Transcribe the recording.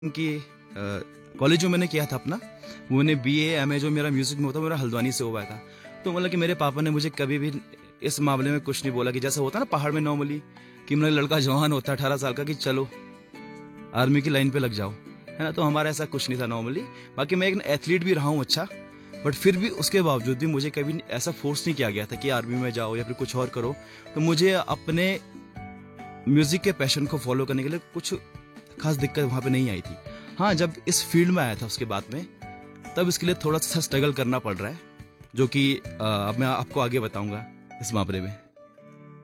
कि कॉलेज जो मैंने किया था अपना, वो मैंने बीए एमए जो मेरा म्यूजिक में होता मेरा हल्द्वानी से हुआ था। तो मतलब कि मेरे पापा ने मुझे कभी भी इस मामले में कुछ नहीं बोला कि जैसा होता ना पहाड़ में नॉर्मली कि मेरा लड़का जवान होता 18 साल का कि चलो आर्मी की लाइन पे लग जाओ, है ना। तो हमारा ऐसा कुछ नहीं था नॉर्मली। बाकी मैं एक एथलीट भी रहा हूँ अच्छा, बट फिर भी उसके बावजूद भी मुझे कभी ऐसा फोर्स नहीं किया गया था कि आर्मी में जाओ या फिर कुछ और करो। तो मुझे अपने म्यूजिक के पैशन को फॉलो करने के लिए कुछ खास दिक्कत वहाँ पे नहीं आई थी। हाँ, जब इस फील्ड में आया था उसके बाद में, तब इसके लिए थोड़ा सा स्ट्रगल करना पड़ रहा है, जो कि अब मैं आपको आगे बताऊंगा इस मामले में।